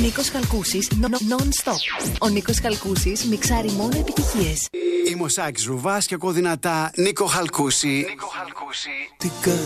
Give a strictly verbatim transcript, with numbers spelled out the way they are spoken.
Νίκος Χαλκούσης, non-stop. Ο Νίκος Χαλκούσης μιξάρει μόνο επιτυχίες. Είμαι ο Σάκης Ρουβάς και ακούω δυνατά Νίκο Χαλκούση. Νίκο Χαλκούση.